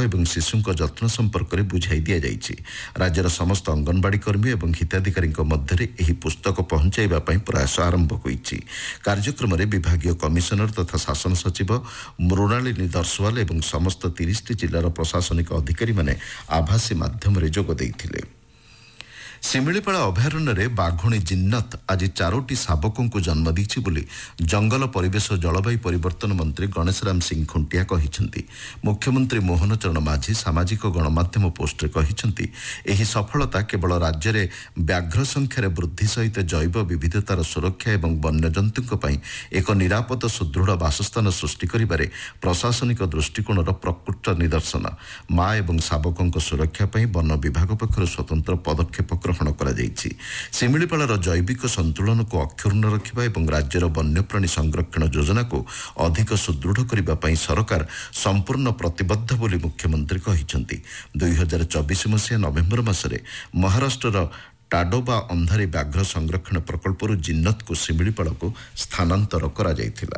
ଏବଂ ଶିଶୁଙ୍କ ଯତ୍ନ ସମ୍ପର୍କରେ ବୁଝାଇ ଦିଆଯାଇଛି। ରାଜ୍ୟର ସମସ୍ତ ଅଙ୍ଗନବାଡି କର୍ମୀ ଏବଂ ହିତାଧିକାରୀଙ୍କ ମଧ୍ୟରେ ଏହି ପୁସ୍ତକ ପହଞ୍ଚାଇବା ପାଇଁ ପ୍ରୟାସ ଆରମ୍ଭ ହୋଇଛି। କାର୍ଯ୍ୟକ୍ରମରେ ବିଭାଗୀୟ କମିଶନର ତଥା ଶାସନ ସଚିବ ମୃଣାଳିନୀ ଦର୍ଶୱାଲ ଏବଂ ସମସ୍ତ 30ଟି ଜିଲ୍ଲାର ପ୍ରଶାସନିକ ଅଧିକାରୀମାନେ ଆଭାସୀ ମାଧ୍ୟମରେ ଯୋଗ ଦେଇଥିଲେ। ଶିମିଳିପାଳ ଅଭୟାରଣ୍ୟରେ ବାଘୁଣୀ ଜିନ୍ନତ ଆଜି 4ଟି ଶାବକଙ୍କୁ ଜନ୍ମ ଦେଇଛି ବୋଲି ଜଙ୍ଗଲ ପରିବେଶ ଓ ଜଳବାୟୁ ପରିବର୍ତ୍ତନ ମନ୍ତ୍ରୀ ଗଣେଶରାମ ସିଂ ଖୁଣ୍ଟିଆ କହିଛନ୍ତି। ମୁଖ୍ୟମନ୍ତ୍ରୀ ମୋହନ ଚରଣ ମାଝୀ ସାମାଜିକ ଗଣମାଧ୍ୟମ ପୋଷ୍ଟରେ କହିଛନ୍ତି, ଏହି ସଫଳତା କେବଳ ରାଜ୍ୟରେ ବ୍ୟାଘ୍ର ସଂଖ୍ୟାରେ ବୃଦ୍ଧି ସହିତ ଜୈବ ବିବିଧତାର ସୁରକ୍ଷା ଏବଂ ବନ୍ୟଜନ୍ତୁଙ୍କ ପାଇଁ ଏକ ନିରାପଦ ସୁଦୃଢ଼ ବାସସ୍ଥାନ ସୃଷ୍ଟି କରିବାରେ ପ୍ରଶାସନିକ ଦୃଷ୍ଟିକୋଣର ପ୍ରକୃତ ନିଦର୍ଶନ। ମା ଏବଂ ଶାବକଙ୍କ ସୁରକ୍ଷା ପାଇଁ ବନ ବିଭାଗ ପକ୍ଷରୁ ସ୍ୱତନ୍ତ୍ର ପଦକ୍ଷେପ ଗ୍ରହଣ କରାଯାଇଛି। ଶିମିଳିପାଳର ଜୈବିକ ସନ୍ତୁଳନକୁ ଅକ୍ଷୁର୍ଣ୍ଣ ରଖିବା ଏବଂ ରାଜ୍ୟର ବନ୍ୟପ୍ରାଣୀ ସଂରକ୍ଷଣ ଯୋଜନାକୁ ଅଧିକ ସୁଦୃଢ଼ କରିବା ପାଇଁ ସରକାର ସମ୍ପୂର୍ଣ୍ଣ ପ୍ରତିବଦ୍ଧ ବୋଲି ମୁଖ୍ୟମନ୍ତ୍ରୀ କହିଛନ୍ତି। 2024 ମସିହା ନଭେମ୍ବର ମାସରେ ମହାରାଷ୍ଟ୍ରର ଟାଡୋବା ଅନ୍ଧାରୀ ବ୍ୟାଘ୍ର ସଂରକ୍ଷଣ ପ୍ରକଳ୍ପରୁ ଜିନ୍ନତକୁ ଶିମିଳିପାଳକୁ ସ୍ଥାନାନ୍ତର କରାଯାଇଥିଲା।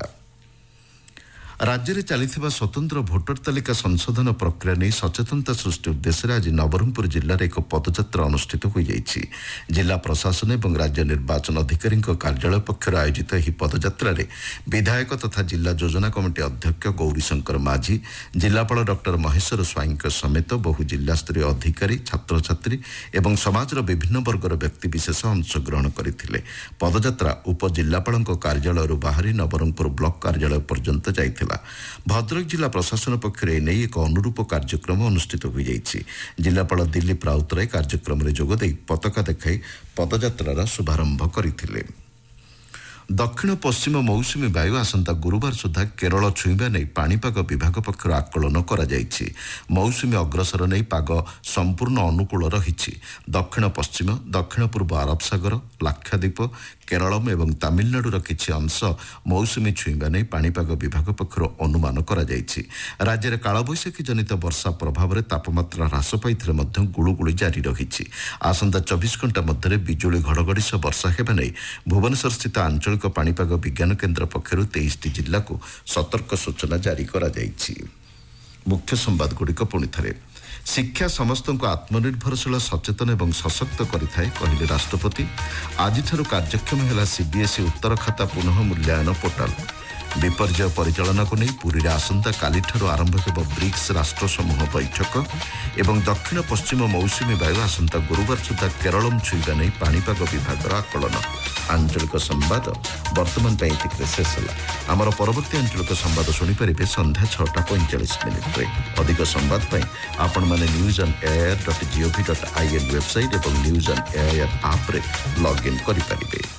ରାଜ୍ୟରେ ଚାଲିଥିବା ସ୍ୱତନ୍ତ୍ର ଭୋଟର ତାଲିକା ସଂଶୋଧନ ପ୍ରକ୍ରିୟା ନେଇ ସଚେତନତା ସୃଷ୍ଟି ଉଦ୍ଦେଶ୍ୟରେ ଆଜି ନବରଙ୍ଗପୁର ଜିଲ୍ଲାରେ ଏକ ପଦଯାତ୍ରା ଅନୁଷ୍ଠିତ ହୋଇଯାଇଛି। ଜିଲ୍ଲା ପ୍ରଶାସନ ଏବଂ ରାଜ୍ୟ ନିର୍ବାଚନ ଅଧିକାରୀଙ୍କ କାର୍ଯ୍ୟାଳୟ ପକ୍ଷରୁ ଆୟୋଜିତ ଏହି ପଦଯାତ୍ରାରେ ବିଧାୟକ ତଥା ଜିଲ୍ଲା ଯୋଜନା କମିଟି ଅଧ୍ୟକ୍ଷ ଗୌରୀଶଙ୍କର ମାଝୀ, ଜିଲ୍ଲାପାଳ ଡକ୍ଟର ମହେଶ୍ୱର ସ୍ୱାଇଁଙ୍କ ସମେତ ବହୁ ଜିଲ୍ଲାସ୍ତରୀୟ ଅଧିକାରୀ, ଛାତ୍ରଛାତ୍ରୀ ଏବଂ ସମାଜର ବିଭିନ୍ନ ବର୍ଗର ବ୍ୟକ୍ତିବିଶେଷ ଅଂଶଗ୍ରହଣ କରିଥିଲେ। ପଦଯାତ୍ରା ଉପଜିଲ୍ଲାପାଳଙ୍କ କାର୍ଯ୍ୟାଳୟରୁ ବାହାରି ନବରଙ୍ଗପୁର ବ୍ଲକ କାର୍ଯ୍ୟାଳୟ ପର୍ଯ୍ୟନ୍ତ ଯାଇଥିଲା। ଭଦ୍ରକ ଜିଲ୍ଲା ପ୍ରଶାସନ ପକ୍ଷରୁ ଏନେଇ ଏକ ଅନୁରୂପ କାର୍ଯ୍ୟକ୍ରମ ଅନୁଷ୍ଠିତ ହୋଇଯାଇଛି। ଜିଲ୍ଲାପାଳ ଦିଲ୍ଲୀପ ରାଉତରାୟ କାର୍ଯ୍ୟକ୍ରମରେ ଯୋଗଦେଇ ପତାକା ଦେଖାଇ ପଦଯାତ୍ରାର ଶୁଭାରମ୍ଭ କରିଥିଲେ। ଦକ୍ଷିଣ ପଶ୍ଚିମ ମୌସୁମୀ ବାୟୁ ଆସନ୍ତା ଗୁରୁବାର ସୁଦ୍ଧା କେରଳ ଛୁଇଁବା ନେଇ ପାଣିପାଗ ବିଭାଗ ପକ୍ଷରୁ ଆକଳନ କରାଯାଇଛି। ମୌସୁମୀ ଅଗ୍ରସର ନେଇ ପାଗ ସମ୍ପୂର୍ଣ୍ଣ ଅନୁକୂଳ ରହିଛି। ଦକ୍ଷିଣ ପଶ୍ଚିମ, ଦକ୍ଷିଣ ପୂର୍ବ ଆରବ ସାଗର, ଲାକ୍ଷାଦ୍ୱୀପ, କେରଳମ୍ ଏବଂ ତାମିଲନାଡୁର କିଛି ଅଂଶ ମୌସୁମୀ ଛୁଇଁବା ନେଇ ପାଣିପାଗ ବିଭାଗ ପକ୍ଷରୁ ଅନୁମାନ କରାଯାଇଛି। ରାଜ୍ୟରେ କାଳବୈଶାଖୀ ଜନିତ ବର୍ଷା ପ୍ରଭାବରେ ତାପମାତ୍ରା ହ୍ରାସ ପାଇଥିଲେ ମଧ୍ୟ ଗୁଳୁଗୁଳି ଜାରି ରହିଛି। ଆସନ୍ତା 24 ଘଣ୍ଟା ମଧ୍ୟରେ ବିଜୁଳି ଘଡ଼ଘଡ଼ି ସହ ବର୍ଷା ହେବା ନେଇ ଭୁବନେଶ୍ୱରସ୍ଥିତ ଆଞ୍ଚଳିକ ପାଣିପାଗ ବିଜ୍ଞାନ କେନ୍ଦ୍ର ପକ୍ଷରୁ 23ଟି ଜିଲ୍ଲାକୁ ସତର୍କ ସୂଚନା ଜାରି କରାଯାଇଛି। ମୁଖ୍ୟ ସମ୍ବାଦଗୁଡ଼ିକ ପୁଣିଥରେ। ଶିକ୍ଷା ସମସ୍ତଙ୍କୁ ଆତ୍ମନିର୍ଭରଶୀଳ, ସଚେତନ ଏବଂ ସଶକ୍ତ କରିଥାଏ କହିଲେ ରାଷ୍ଟ୍ରପତି। ଆଜିଠାରୁ କାର୍ଯ୍ୟକ୍ଷମ ହେଲା ସିବିଏସ୍ଇ ଉତ୍ତର ଖାତା ପୁନଃ ମୂଲ୍ୟାୟନ ପୋର୍ଟାଲ। ବିପର୍ଯ୍ୟୟ ପରିଚାଳନାକୁ ନେଇ ପୁରୀରେ ଆସନ୍ତାକାଲିଠାରୁ ଆରମ୍ଭ ହେବ ବ୍ରିକ୍ସ ରାଷ୍ଟ୍ରସମୂହ ବୈଠକ ଏବଂ ଦକ୍ଷିଣ ପଶ୍ଚିମ ମୌସୁମୀ ବାୟୁ ଆସନ୍ତା ଗୁରୁବାର ସୁଦ୍ଧା କେରଳମ୍ ଛୁଇଁବା ନେଇ ପାଣିପାଗ ବିଭାଗର ଆକଳନ। ଆଞ୍ଚଳିକ ସମ୍ବାଦ ବର୍ତ୍ତମାନ ପାଇଁ ଏତିକିରେ ଶେଷ ହେଲା। ଆମର ପରବର୍ତ୍ତୀ ଆଞ୍ଚଳିକ ସମ୍ବାଦ ଶୁଣିପାରିବେ ସନ୍ଧ୍ୟା 6:45। ଅଧିକ ସମ୍ବାଦ ପାଇଁ ଆପଣମାନେ newsonair.gov.in ୱେବସାଇଟ୍ ଏବଂ ନ୍ୟୁଜ୍ ଅନ୍ ଏଆଇଆର୍ ଆପ୍ରେ ଲଗ୍ଇନ୍ କରିପାରିବେ।